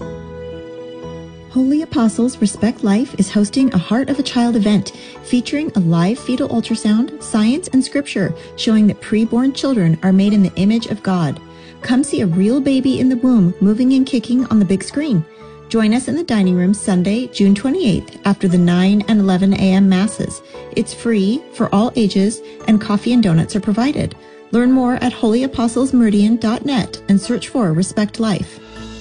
Holy Apostles Respect Life is hosting a Heart of a Child event featuring a live fetal ultrasound, science, and scripture showing that preborn children are made in the image of God. Come see a real baby in the womb moving and kicking on the big screen. Join us in the dining room Sunday, June 28th after the 9 and 11 a.m. Masses. It's free for all ages and coffee and donuts are provided. Learn more at holyapostlesmeridian.net and search for Respect Life.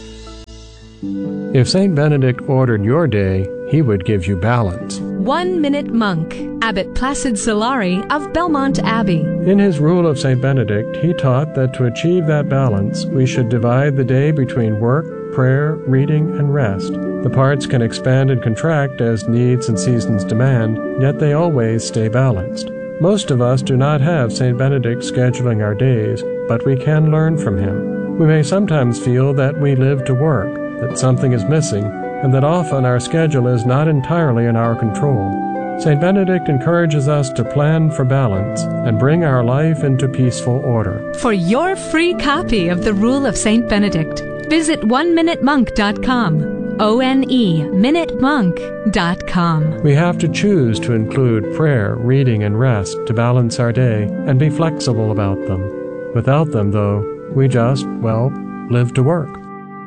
If St. Benedict ordered your day, he would give you balance. 1 Minute Monk, Abbot Placid Solari of Belmont Abbey. In his Rule of St. Benedict, he taught that to achieve that balance, we should divide the day between work, prayer, reading, and rest. The parts can expand and contract as needs and seasons demand, yet they always stay balanced. Most of us do not have St. Benedict scheduling our days, but we can learn from him. We may sometimes feel that we live to work, that something is missing, and that often our schedule is not entirely in our control. St. Benedict encourages us to plan for balance and bring our life into peaceful order. For your free copy of the Rule of St. Benedict, visit oneminutemonk.com. ONEminutemonk.com. We have to choose to include prayer, reading, and rest to balance our day and be flexible about them. Without them, though, we just, live to work.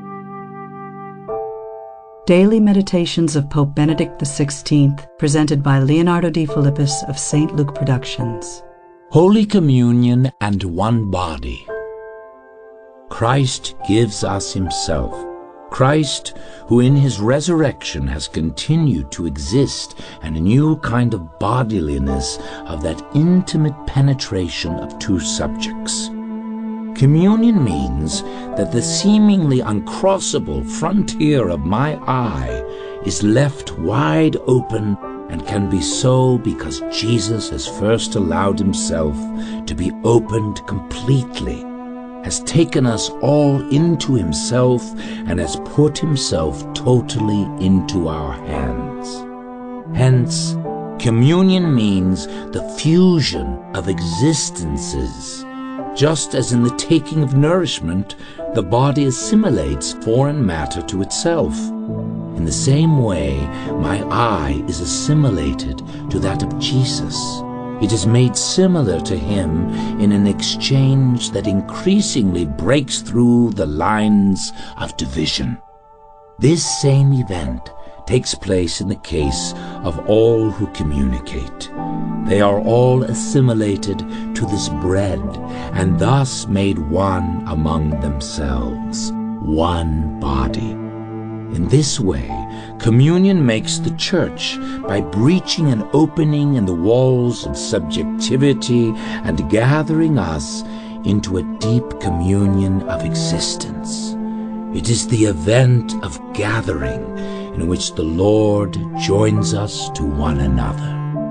Daily Meditations of Pope Benedict XVI, presented by Leonardo D. Philippus of St. Luke Productions. Holy Communion and one body. Christ gives us himself. Christ, who in his resurrection has continued to exist, and a new kind of bodiliness of that intimate penetration of two subjects. Communion means that the seemingly uncrossable frontier of my eye is left wide open and can be so because Jesus has first allowed himself to be opened completely, has taken us all into himself, and has put himself totally into our hands. Hence, communion means the fusion of existences. Just as in the taking of nourishment, the body assimilates foreign matter to itself. In the same way, my eye is assimilated to that of Jesus. It is made similar to him in an exchange that increasingly breaks through the lines of division. This same event takes place in the case of all who communicate. They are all assimilated to this bread, and thus made one among themselves, one body. In this way, communion makes the Church by breaching an opening in the walls of subjectivity and gathering us into a deep communion of existence. It is the event of gathering in which the Lord joins us to one another.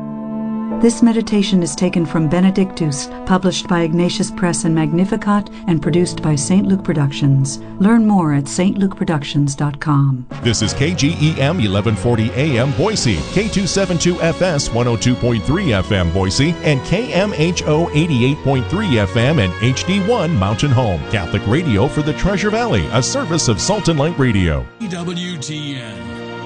This meditation is taken from Benedictus, published by Ignatius Press and Magnificat, and produced by St. Luke Productions. Learn more at stlukeproductions.com. This is KGEM 1140 AM Boise, K272FS 102.3 FM Boise, and KMHO 88.3 FM and HD1 Mountain Home. Catholic radio for the Treasure Valley, a service of Salt and Light Radio. EWTN.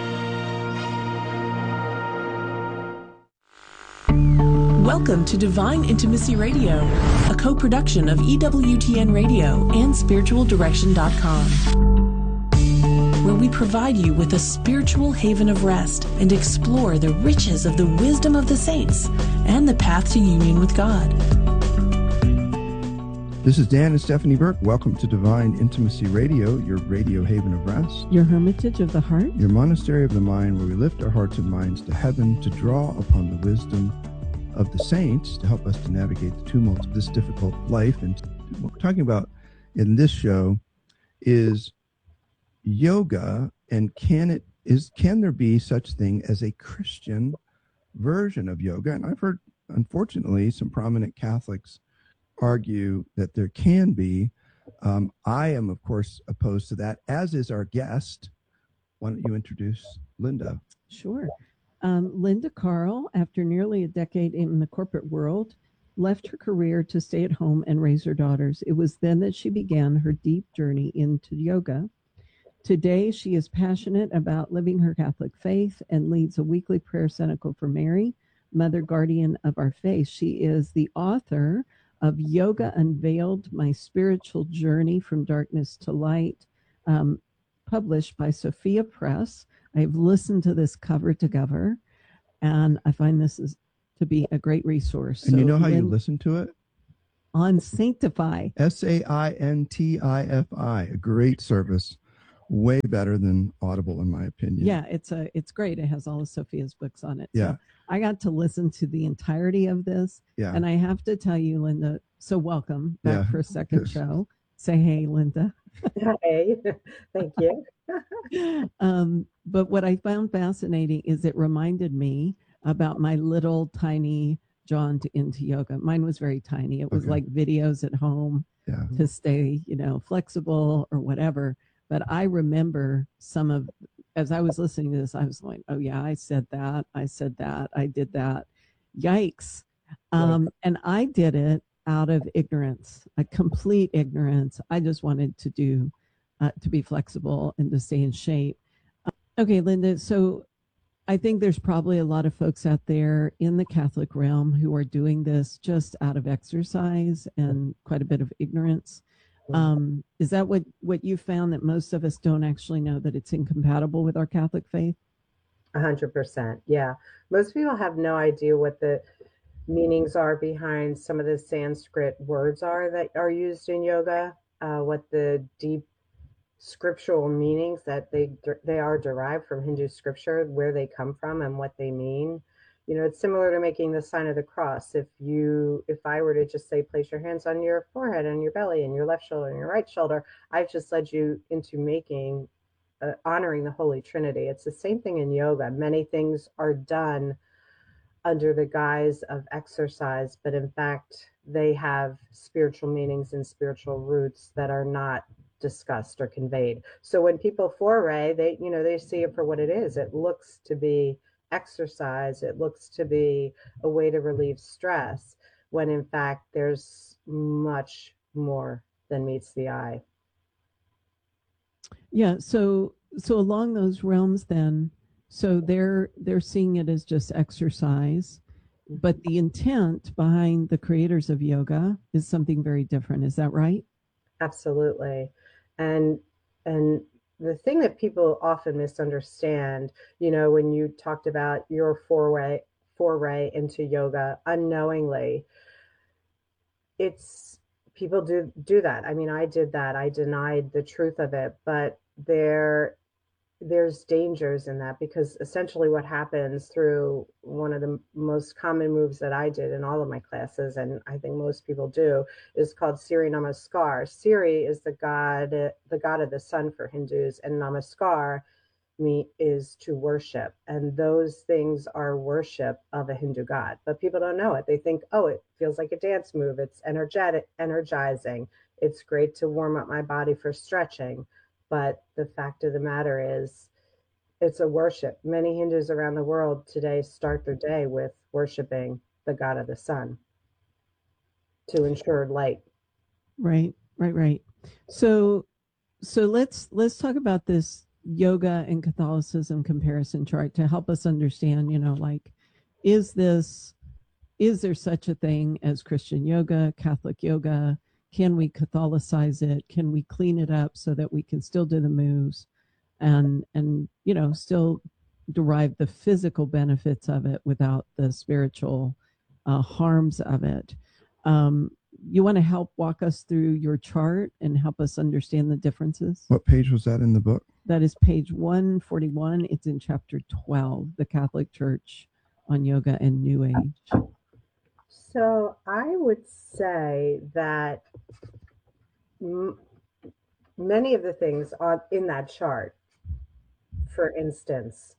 Welcome to Divine Intimacy Radio, a co-production of EWTN Radio and SpiritualDirection.com, where we provide you with a spiritual haven of rest and explore the riches of the wisdom of the saints and the path to union with God. This is Dan and Stephanie Burke. Welcome to Divine Intimacy Radio, your radio haven of rest, your hermitage of the heart, your monastery of the mind, where we lift our hearts and minds to heaven to draw upon the wisdom of the saints to help us to navigate the tumults of this difficult life. And what we're talking about in this show is yoga, and can there be such thing as a Christian version of yoga? And I've heard, unfortunately, some prominent Catholics argue that there can be. I am, of course, opposed to that, as is our guest. Why don't you introduce Linda? Sure. Linda Carl, after nearly a decade in the corporate world, left her career to stay at home and raise her daughters. It was then that she began her deep journey into yoga. Today, she is passionate about living her Catholic faith and leads a weekly prayer cenacle for Mary, Mother Guardian of Our Faith. She is the author of Yoga Unveiled, My Spiritual Journey from Darkness to Light, published by Sophia Press. I've listened to this cover to cover, and I find this is to be a great resource. And you know how you listen to it? On Sanctify. Saintifi, a great service. Way better than Audible, in my opinion. Yeah, it's great. It has all of Sophia's books on it. Yeah. So I got to listen to the entirety of this. Yeah. And I have to tell you, Linda, so welcome back for a second show. Say hey, Linda. Hey, thank you. But what I found fascinating is it reminded me about my little tiny jaunt into yoga. Mine was very tiny. It was like videos at home to stay, flexible or whatever. But I remember as I was listening to this, I was like, oh yeah, I said that, I did that. Yikes. And I did it out of ignorance, a complete ignorance. I just wanted to be flexible and to stay in shape. Okay, Linda, so I think there's probably a lot of folks out there in the Catholic realm who are doing this just out of exercise and quite a bit of ignorance. Is that what you found, that most of us don't actually know that it's incompatible with our Catholic faith? 100%. Yeah. Most people have no idea what the meanings are behind some of the Sanskrit words are that are used in yoga, what the deep scriptural meanings that they are derived from Hindu scripture, where they come from and what they mean. It's similar to making the sign of the cross. If I were to just say, place your hands on your forehead and your belly and your left shoulder and your right shoulder, I've just led you into making, honoring the Holy Trinity. It's the same thing in yoga. Many things are done under the guise of exercise, but in fact, they have spiritual meanings and spiritual roots that are not discussed or conveyed. So when people foray, they see it for what it is. It looks to be exercise. It looks to be a way to relieve stress, when in fact there's much more than meets the eye. Yeah. So along those realms then, so they're seeing it as just exercise, but the intent behind the creators of yoga is something very different. Is that right? Absolutely. And the thing that people often misunderstand, when you talked about your foray into yoga unknowingly, it's people do that. I mean, I did that. I denied the truth of it, but there's dangers in that, because essentially what happens through one of the most common moves that I did in all of my classes, and I think most people do, is called Surya Namaskar. Surya is the god of the sun for Hindus, and Namaskar is to worship. And those things are worship of a Hindu god, but people don't know it. They think, oh, it feels like a dance move. It's energizing. It's great to warm up my body for stretching. But the fact of the matter is, it's a worship. Many Hindus around the world today start their day with worshiping the god of the sun to ensure light. Right. So let's talk about this yoga and Catholicism comparison chart to help us understand, is there such a thing as Christian yoga, Catholic yoga? Can we Catholicize it? Can we clean it up so that we can still do the moves and still derive the physical benefits of it without the spiritual harms of it? You want to help walk us through your chart and help us understand the differences? What page was that in the book? That is page 141. It's in chapter 12, The Catholic Church on Yoga and New Age. So I would say that many of the things in that chart, for instance,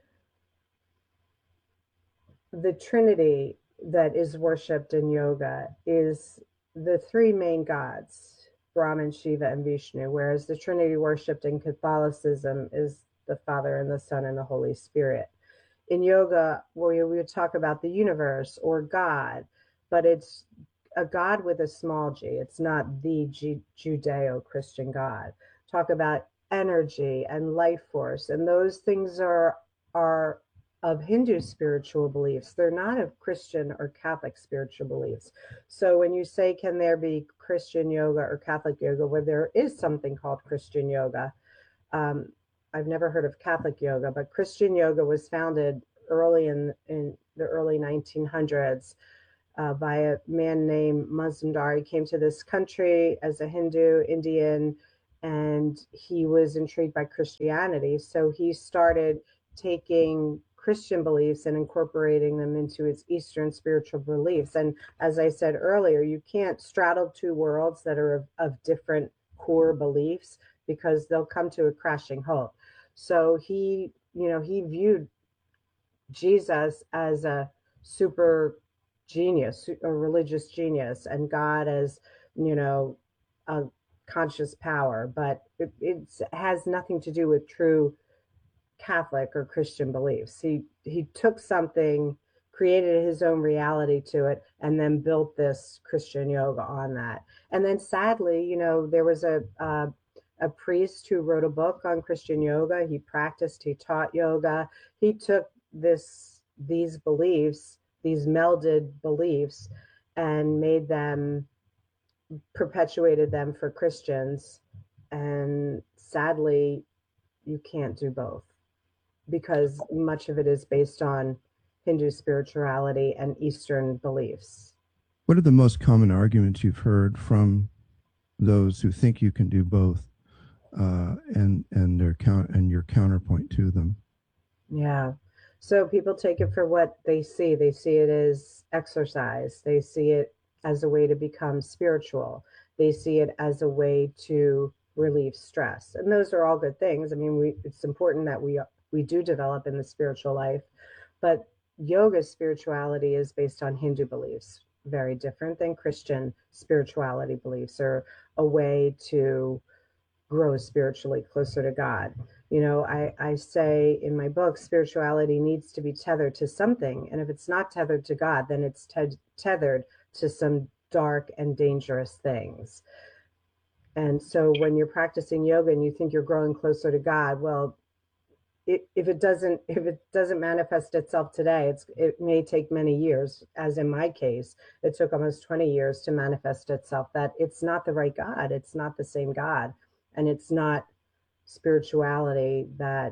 the Trinity that is worshipped in yoga is the three main gods, Brahman, Shiva, and Vishnu, whereas the Trinity worshipped in Catholicism is the Father and the Son and the Holy Spirit. In yoga, we would talk about the universe or God, but it's a God with a small g. It's not the Judeo-Christian God. Talk about energy and life force, and those things are of Hindu spiritual beliefs. They're not of Christian or Catholic spiritual beliefs. So when you say, can there be Christian yoga or Catholic yoga, where there is something called Christian yoga, I've never heard of Catholic yoga, but Christian yoga was founded early in the early 1900s by a man named Mazumdar. He came to this country as a Hindu, Indian, and he was intrigued by Christianity. So he started taking Christian beliefs and incorporating them into his Eastern spiritual beliefs. And as I said earlier, you can't straddle two worlds that are of different core beliefs, because they'll come to a crashing halt. So he viewed Jesus as a super genius, a religious genius, and God as, a conscious power. But it has nothing to do with true Catholic or Christian beliefs. He took something, created his own reality to it, and then built this Christian yoga on that. And then sadly, there was a priest who wrote a book on Christian yoga. He practiced, he taught yoga. He took these beliefs, these melded beliefs, and perpetuated them for Christians. And sadly, you can't do both, because much of it is based on Hindu spirituality and Eastern beliefs. What are the most common arguments you've heard from those who think you can do both, and your counterpoint to them? Yeah. So people take it for what they see. They see it as exercise. They see it as a way to become spiritual. They see it as a way to relieve stress. And those are all good things. I mean, it's important that we do develop in the spiritual life, but yoga spirituality is based on Hindu beliefs, very different than Christian spirituality beliefs, or a way to grow spiritually closer to God. I say in my book, spirituality needs to be tethered to something. And if it's not tethered to God, then it's tethered to some dark and dangerous things. And so when you're practicing yoga and you think you're growing closer to God, well, if it doesn't manifest itself today, it may take many years. As in my case, it took almost 20 years to manifest itself, that it's not the right God. It's not the same God. And it's not spirituality that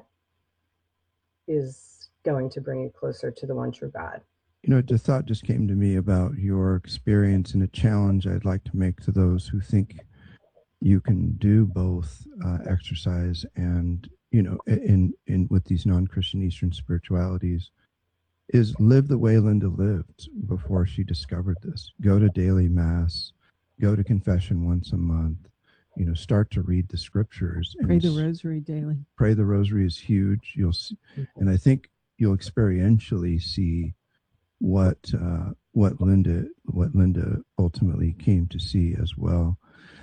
is going to bring you closer to the one true God. The thought just came to me about your experience, and a challenge I'd like to make to those who think you can do both exercise and, in with these non-Christian Eastern spiritualities, is live the way Linda lived before she discovered this. Go to daily mass, go to confession once a month, start to read the scriptures. Pray the rosary daily. Pray the rosary is huge. You'll see, and I think you'll experientially see what Linda ultimately came to see as well.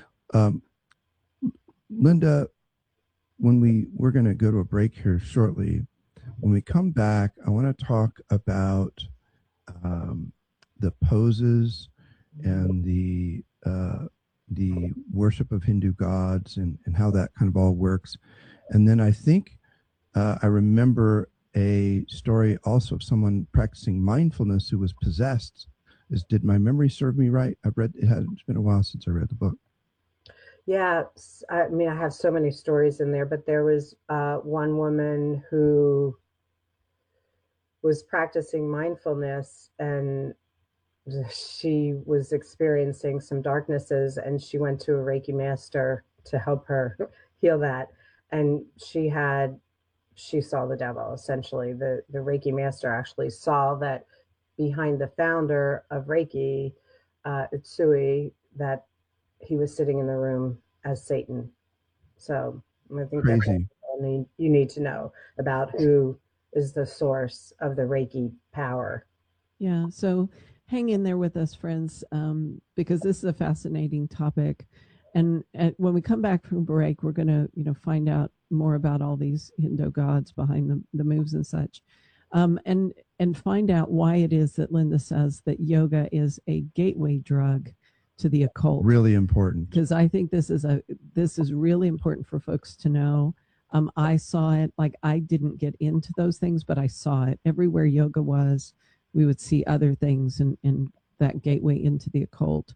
Linda, when we're going to go to a break here shortly. When we come back, I want to talk about the poses and the worship of Hindu gods and how that kind of all works. And then I think I remember a story also of someone practicing mindfulness who was possessed. Did my memory serve me right? It's been a while since I read the book. Yeah, I mean, I have so many stories in there, but there was one woman who was practicing mindfulness, and she was experiencing some darknesses, and she went to a Reiki master to help her heal that. And she saw the devil, essentially. The Reiki master actually saw that behind the founder of Reiki, Utsui, that he was sitting in the room as Satan. So I think that's all you need to know about who is the source of the Reiki power. Yeah, so hang in there with us, friends, because this is a fascinating topic. And when we come back from break, we're going to, find out more about all these Hindu gods behind the moves and such, and find out why it is that Linda says that yoga is a gateway drug to the occult. Really important. Because I think this is really important for folks to know. I saw it, like I didn't get into those things, but I saw it everywhere yoga was. We would see other things and that gateway into the occult.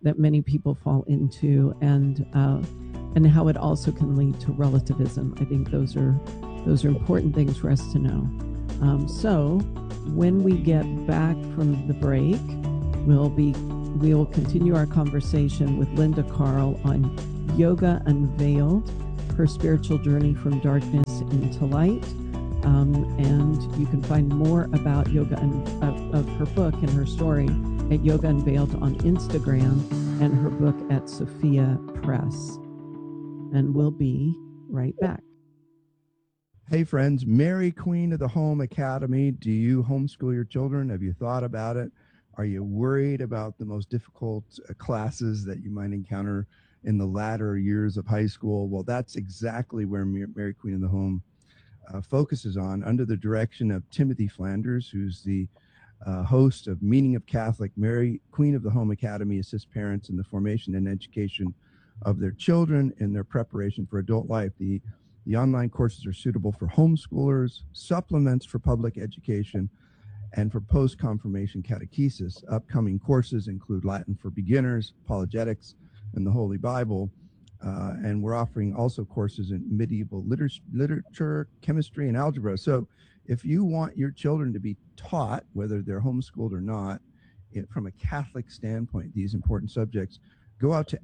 that many people fall into, and how it also can lead to relativism. I think those are important things for us to know. So when we get back from the break, we will continue our conversation with Linda Carl on Yoga Unveiled, her spiritual journey from darkness into light. And you can find more about yoga of her book and her story at Yoga Unveiled on Instagram, and her book at Sophia Press. And we'll be right back. Hey friends, Mary Queen of the Home Academy. Do you homeschool your children? Have you thought about it? Are you worried about the most difficult classes that you might encounter in the latter years of high school? Well, that's exactly where Mary Queen of the Home focuses on, under the direction of Timothy Flanders, who's the host of Meaning of Catholic. Mary Queen of the Home Academy assists parents in the formation and education of their children in their preparation for adult life. The online courses are suitable for homeschoolers, supplements for public education, and for post-confirmation catechesis. Upcoming courses include Latin for beginners, apologetics, and the Holy Bible. And we're offering also courses in medieval literature, chemistry, and algebra. So if you want your children to be taught, whether they're homeschooled or not, from a Catholic standpoint, these important subjects, go out to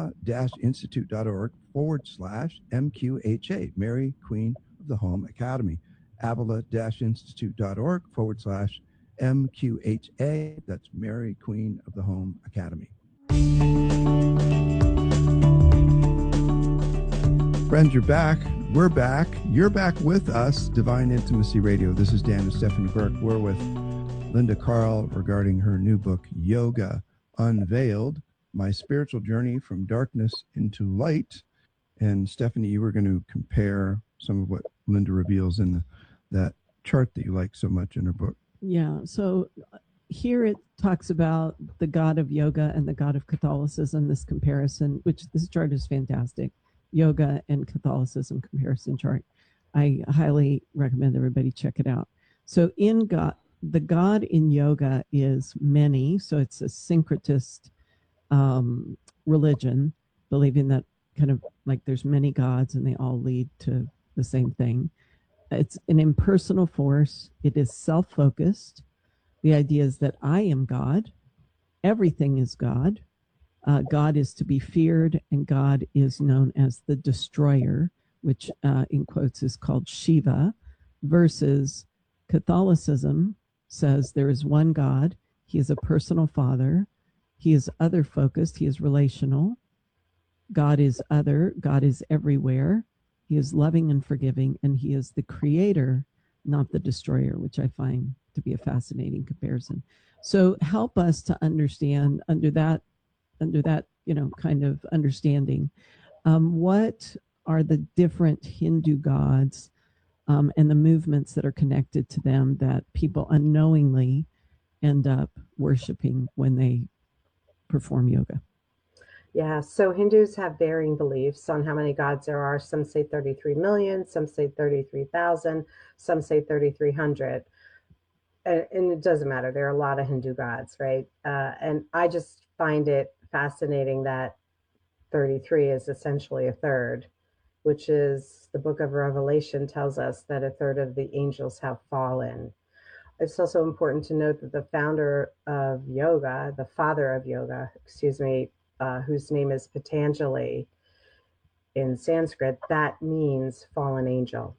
avila-institute.org/MQHA, Mary Queen of the Home Academy. avila-institute.org/MQHA. That's Mary Queen of the Home Academy. Friends, you're back. We're back. You're back with us, Divine Intimacy Radio. This is Dan and Stephanie Burke. We're with Linda Carl regarding her new book, Yoga Unveiled, My Spiritual Journey from Darkness into Light. And Stephanie, you were going to compare some of what Linda reveals in that chart that you like so much in her book. Yeah. So here it talks about the God of yoga and the God of Catholicism, this comparison, which this chart is fantastic. Yoga and Catholicism comparison chart. I highly recommend everybody check it out. So in God, the God in yoga is many. So it's a syncretist religion, believing that kind of like there's many gods and they all lead to the same thing. It's an impersonal force. It is self-focused. The idea is that I am God. Everything is God. God is to be feared, and God is known as the destroyer, which in quotes is called Shiva, versus Catholicism says there is one God. He is a personal father. He is other-focused. He is relational. God is other. God is everywhere. He is loving and forgiving, and he is the creator, not the destroyer, which I find to be a fascinating comparison. So help us to understand under that, kind of understanding, what are the different Hindu gods and the movements that are connected to them that people unknowingly end up worshiping when they perform yoga? Yeah, so Hindus have varying beliefs on how many gods there are. Some say 33 million, some say 33,000, some say 3,300. And it doesn't matter. There are a lot of Hindu gods, right? And I just find it fascinating that 33 is essentially a third, which is the book of Revelation tells us that a third of the angels have fallen. It's also important to note that the founder of yoga, the father of yoga, whose name is Patanjali in Sanskrit, that means fallen angel.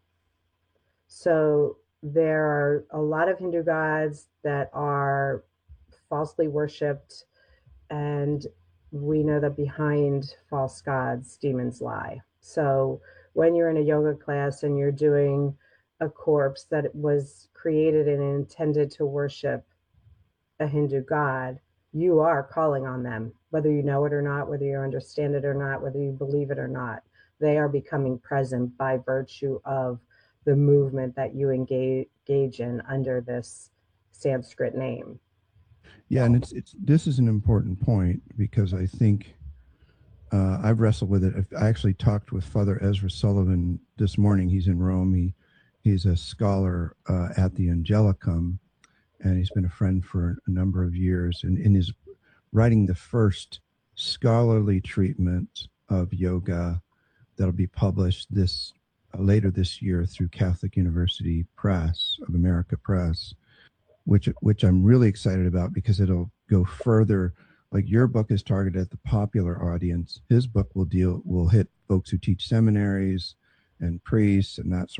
So there are a lot of Hindu gods that are falsely worshipped, and we know that behind false gods, demons lie. So when you're in a yoga class and you're doing a corpse that was created and intended to worship a Hindu god, you are calling on them, whether you know it or not, whether you understand it or not, whether you believe it or not. They are becoming present by virtue of the movement that you engage in under this Sanskrit name. Yeah, and this is an important point, because I think I've wrestled with it. I actually talked with Father Ezra Sullivan this morning. He's in Rome. He's a scholar at the Angelicum, and he's been a friend for a number of years. And in his writing the first scholarly treatment of yoga that'll be published later this year through Catholic University Press of America Press, which I'm really excited about because it'll go further. Like your book is targeted at the popular audience. His book will hit folks who teach seminaries and priests and that sort